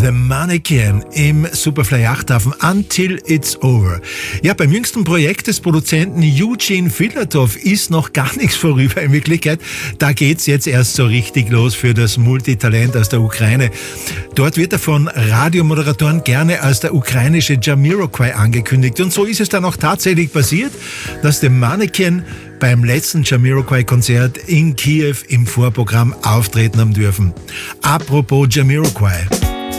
The Mannequin im Superfly Yachthafen Until It's Over. Ja, beim jüngsten Projekt des Produzenten Eugene Filatov ist noch gar nichts vorüber in Wirklichkeit. Da geht's jetzt erst so richtig los für das Multitalent aus der Ukraine. Dort wird er von Radiomoderatoren gerne als der ukrainische Jamiroquai angekündigt. Und so ist es dann auch tatsächlich passiert, dass The Mannequin beim letzten Jamiroquai-Konzert in Kiew im Vorprogramm auftreten haben dürfen. Apropos Jamiroquai.